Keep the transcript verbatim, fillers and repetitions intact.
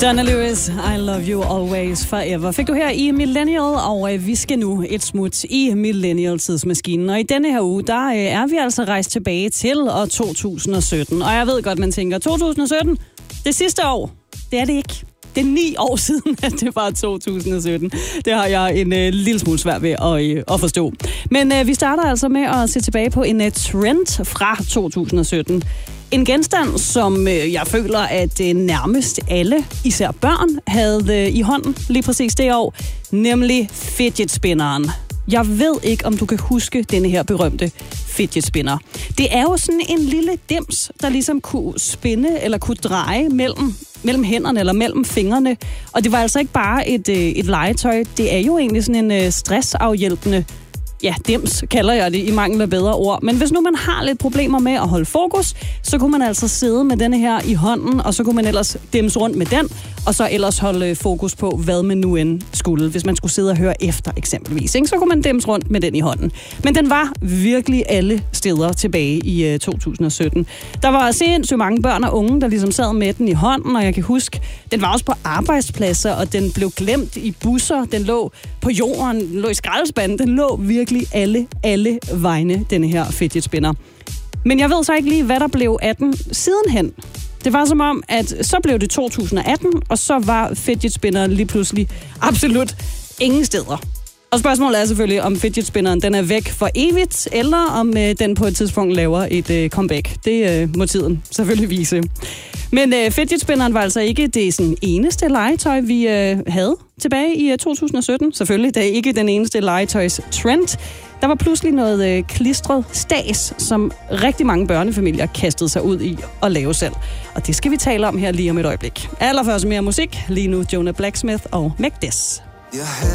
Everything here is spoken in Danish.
Donna Lewis, I love you always forever. Fik du her i Millennial, og vi skal nu et smut i Millennial-tidsmaskinen. Og i denne her uge, der er vi altså rejst tilbage til år to tusind og sytten. Og jeg ved godt, man tænker, to tusind og sytten, det sidste år, det er det ikke. Det er ni år siden, at det var to tusind og sytten. Det har jeg en øh, lille smule svært ved at, øh, at forstå. Men øh, vi starter altså med at se tilbage på en øh, trend fra to tusind og sytten. En genstand, som øh, jeg føler, at øh, nærmest alle, især børn, havde øh, i hånden lige præcis det år, nemlig fidget spinneren. Jeg ved ikke, om du kan huske denne her berømte fidget spinner. Det er jo sådan en lille dims, der ligesom kunne spinde eller kunne dreje mellem, mellem hænderne eller mellem fingrene. Og det var altså ikke bare et, et legetøj. Det er jo egentlig sådan en stressafhjælpende, ja, dims kalder jeg det i mangel af bedre ord. Men hvis nu man har lidt problemer med at holde fokus, så kunne man altså sidde med denne her i hånden, og så kunne man ellers dimse rundt med den, og så ellers holde fokus på, hvad man nu end skulle. Hvis man skulle sidde og høre efter eksempelvis, ikke? Så kunne man dimse rundt med den i hånden. Men den var virkelig alle steder tilbage i uh, to tusind og sytten. Der var sindssygt mange børn og unge, der ligesom sad med den i hånden, og jeg kan huske, den var også på arbejdspladser, og den blev glemt i busser, den lå på jorden, den lå i skraldespanden, den lå virkelig alle, alle vegne, denne her fidget spinner. Men jeg ved så ikke lige, hvad der blev af den sidenhen. Det var som om, at så blev det to tusind og atten, og så var fidget spinneren lige pludselig absolut ingen steder. Og spørgsmålet er selvfølgelig, om fidget spinneren den er væk for evigt, eller om øh, den på et tidspunkt laver et øh, comeback. Det øh, må tiden selvfølgelig vise. Men øh, fidget spinneren var altså ikke det sådan, eneste legetøj, vi øh, havde tilbage i øh, to tusind og sytten. Selvfølgelig, det er ikke den eneste legetøjs-trend. Der var pludselig noget øh, klistret stas, som rigtig mange børnefamilier kastede sig ud i at lave selv. Og det skal vi tale om her lige om et øjeblik. Allerførst mere musik. Lige nu Jonah Blacksmith og Make This.